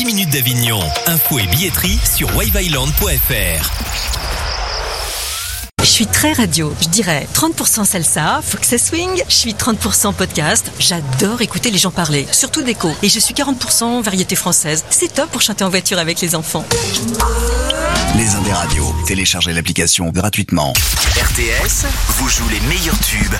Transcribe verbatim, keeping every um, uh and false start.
dix minutes d'Avignon. Info et billetterie sur waveisland point f r. Je suis très radio, je dirais trente pour cent salsa, Fox et Swing, je suis trente pour cent podcast, j'adore écouter les gens parler, surtout d'écho. Et je suis quarante pour cent variété française, c'est top pour chanter en voiture avec les enfants. Les Indes radios, téléchargez l'application gratuitement. R T S vous joue les meilleurs tubes